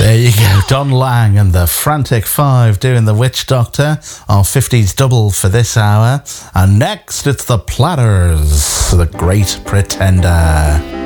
There you go, Don Lang and the Frantic Five doing The Witch Doctor. Our 50s double for this hour. And next, it's the Platters, The Great Pretender.